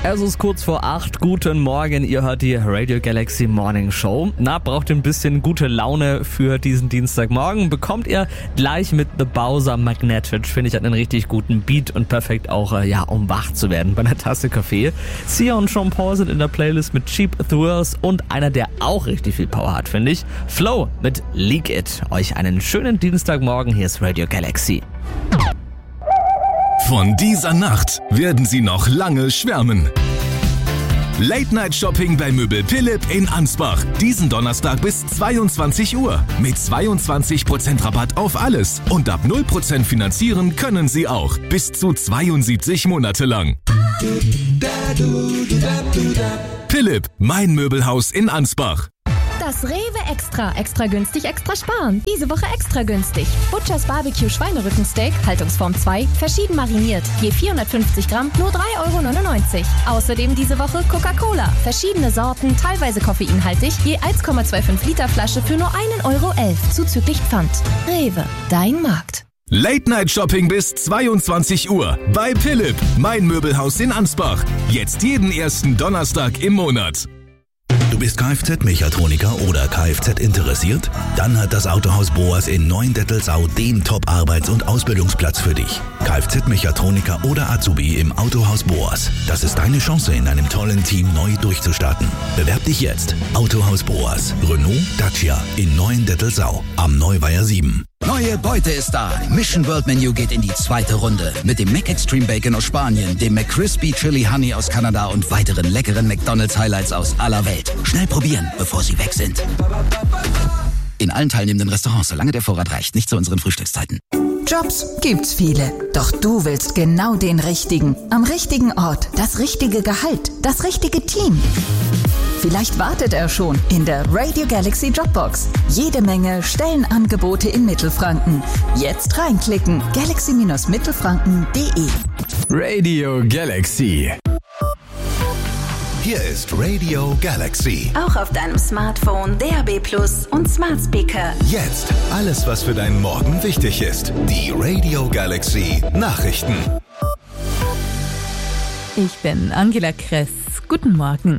Es ist kurz vor 8. Guten Morgen, ihr hört die Radio Galaxy Morning Show. Na, braucht ihr ein bisschen gute Laune für diesen Dienstagmorgen? Bekommt ihr gleich mit The Bowser Magnetic. Finde ich, hat einen richtig guten Beat und perfekt auch, um wach zu werden bei einer Tasse Kaffee. Sia und Sean Paul sind in der Playlist mit Cheap Thrills und einer, der auch richtig viel Power hat, finde ich. Flow mit Leak It. Euch einen schönen Dienstagmorgen. Hier ist Radio Galaxy. Von dieser Nacht werden Sie noch lange schwärmen. Late-Night-Shopping bei Möbel Philipp in Ansbach. Diesen Donnerstag bis 22 Uhr. Mit 22% Rabatt auf alles. Und ab 0% finanzieren können Sie auch. Bis zu 72 Monate lang. Philipp, mein Möbelhaus in Ansbach. Das Rewe Extra günstig, extra sparen. Diese Woche extra günstig. Butchers Barbecue Schweinerückensteak, Haltungsform 2, verschieden mariniert. Je 450 Gramm, nur 3,99 €. Außerdem diese Woche Coca-Cola. Verschiedene Sorten, teilweise koffeinhaltig, je 1,25 Liter Flasche für nur 1,11 € zuzüglich Pfand. Rewe, dein Markt. Late-Night-Shopping bis 22 Uhr bei Philipp, mein Möbelhaus in Ansbach. Jetzt jeden ersten Donnerstag im Monat. Du bist Kfz-Mechatroniker oder Kfz interessiert? Dann hat das Autohaus Boas in Neuendettelsau den Top-Arbeits- und Ausbildungsplatz für dich. Kfz-Mechatroniker oder Azubi im Autohaus Boas. Das ist deine Chance, in einem tollen Team neu durchzustarten. Bewerb dich jetzt. Autohaus Boas. Renault Dacia in Neuendettelsau am Neuweiher 7. Neue Beute ist da. Mission World Menu geht in die zweite Runde. Mit dem Mac Extreme Bacon aus Spanien, dem McCrispy Chili Honey aus Kanada und weiteren leckeren McDonald's Highlights aus aller Welt. Schnell probieren, bevor sie weg sind. In allen teilnehmenden Restaurants, solange der Vorrat reicht. Nicht zu unseren Frühstückszeiten. Jobs gibt's viele. Doch du willst genau den richtigen. Am richtigen Ort. Das richtige Gehalt. Das richtige Team. Vielleicht wartet er schon in der Radio Galaxy Jobbox. Jede Menge Stellenangebote in Mittelfranken. Jetzt reinklicken. galaxy-mittelfranken.de. Radio Galaxy. Hier ist Radio Galaxy. Auch auf deinem Smartphone, DAB+ und Smart Speaker. Jetzt alles, was für deinen Morgen wichtig ist. Die Radio Galaxy Nachrichten. Ich bin Angela Kress. Guten Morgen.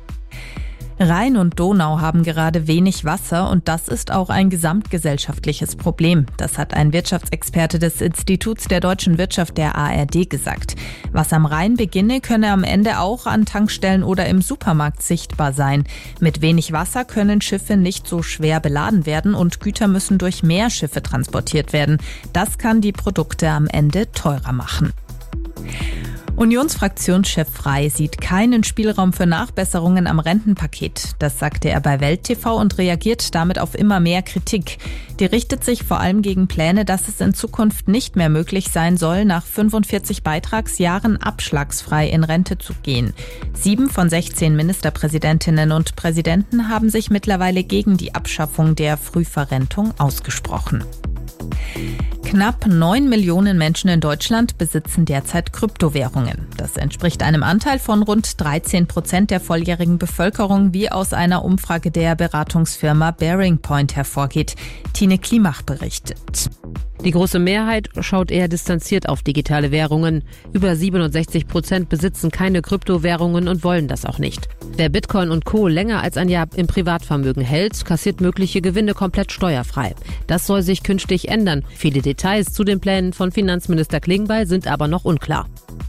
Rhein und Donau haben gerade wenig Wasser und das ist auch ein gesamtgesellschaftliches Problem. Das hat ein Wirtschaftsexperte des Instituts der deutschen Wirtschaft der ARD gesagt. Was am Rhein beginne, könne am Ende auch an Tankstellen oder im Supermarkt sichtbar sein. Mit wenig Wasser können Schiffe nicht so schwer beladen werden und Güter müssen durch mehr Schiffe transportiert werden. Das kann die Produkte am Ende teurer machen. Unionsfraktionschef Frey sieht keinen Spielraum für Nachbesserungen am Rentenpaket. Das sagte er bei Welt TV und reagiert damit auf immer mehr Kritik. Die richtet sich vor allem gegen Pläne, dass es in Zukunft nicht mehr möglich sein soll, nach 45 Beitragsjahren abschlagsfrei in Rente zu gehen. 7 von 16 Ministerpräsidentinnen und Präsidenten haben sich mittlerweile gegen die Abschaffung der Frühverrentung ausgesprochen. Knapp 9 Millionen Menschen in Deutschland besitzen derzeit Kryptowährungen. Das entspricht einem Anteil von rund 13% der volljährigen Bevölkerung, wie aus einer Umfrage der Beratungsfirma Bearing Point hervorgeht. Tine Klimach berichtet. Die große Mehrheit schaut eher distanziert auf digitale Währungen. Über 67% besitzen keine Kryptowährungen und wollen das auch nicht. Wer Bitcoin und Co. länger als ein Jahr im Privatvermögen hält, kassiert mögliche Gewinne komplett steuerfrei. Das soll sich künftig ändern. Viele Details zu den Plänen von Finanzminister Klingbeil sind aber noch unklar.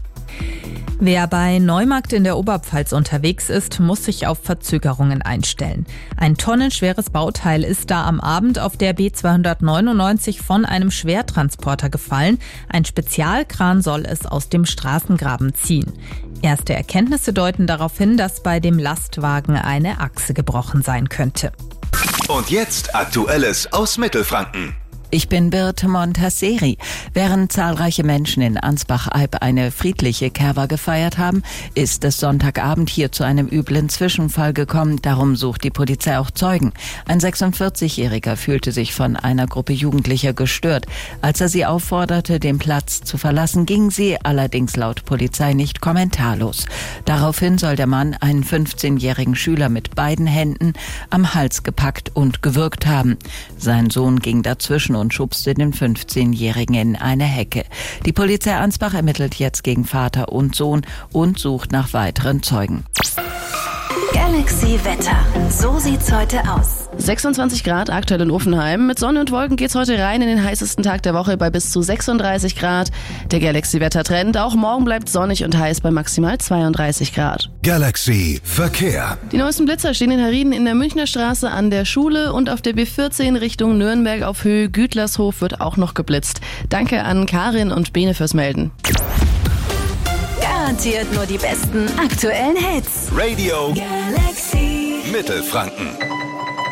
Wer bei Neumarkt in der Oberpfalz unterwegs ist, muss sich auf Verzögerungen einstellen. Ein tonnenschweres Bauteil ist da am Abend auf der B299 von einem Schwertransporter gefallen. Ein Spezialkran soll es aus dem Straßengraben ziehen. Erste Erkenntnisse deuten darauf hin, dass bei dem Lastwagen eine Achse gebrochen sein könnte. Und jetzt Aktuelles aus Mittelfranken. Ich bin Birte Montasseri. Während zahlreiche Menschen in Ansbach-Eib eine friedliche Kerwa gefeiert haben, ist es Sonntagabend hier zu einem üblen Zwischenfall gekommen. Darum sucht die Polizei auch Zeugen. Ein 46-Jähriger fühlte sich von einer Gruppe Jugendlicher gestört. Als er sie aufforderte, den Platz zu verlassen, ging sie allerdings laut Polizei nicht kommentarlos. Daraufhin soll der Mann einen 15-jährigen Schüler mit beiden Händen am Hals gepackt und gewürgt haben. Sein Sohn ging dazwischen und schubste den 15-Jährigen in eine Hecke. Die Polizei Ansbach ermittelt jetzt gegen Vater und Sohn und sucht nach weiteren Zeugen. Galaxy Wetter. So sieht's heute aus. 26 Grad aktuell in Uffenheim. Mit Sonne und Wolken geht's heute rein in den heißesten Tag der Woche bei bis zu 36 Grad. Der Galaxy Wettertrend. Auch morgen bleibt sonnig und heiß bei maximal 32 Grad. Galaxy Verkehr. Die neuesten Blitzer stehen in Herrieden in der Münchner Straße an der Schule und auf der B14 Richtung Nürnberg auf Höhe Gütlershof wird auch noch geblitzt. Danke an Karin und Bene fürs Melden. Garantiert nur die besten aktuellen Hits. Radio Galaxy Mittelfranken.